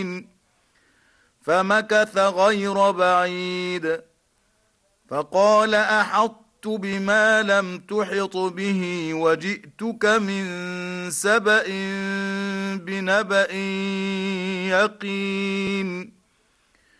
فمكث غير بعيد فقال أحطت بما لم تحط به وجئتك من سبأ بنبأ يقين